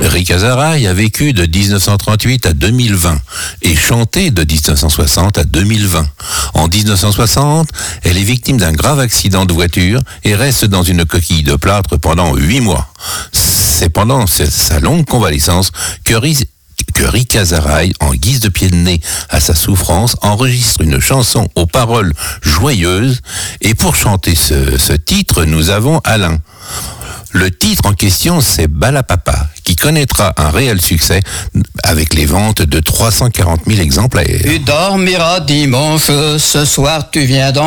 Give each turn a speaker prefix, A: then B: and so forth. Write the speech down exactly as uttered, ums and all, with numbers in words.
A: Rick Azaray a vécu de dix-neuf cent trente-huit à deux mille vingt et chanté de dix-neuf cent soixante à deux mille vingt. En dix-neuf cent soixante, elle est victime d'un grave accident de voiture et reste dans une coquille de plâtre pendant huit mois. C'est pendant sa longue convalescence que Rick que Rick Azaray, en guise de pied de nez à sa souffrance, enregistre une chanson aux paroles joyeuses. Et pour chanter ce, ce titre, nous avons Alain. Le titre en question, c'est Balapapa, qui connaîtra un réel succès avec les ventes de trois cent quarante mille exemplaires.
B: Tu dormiras dimanche, ce soir tu viens dans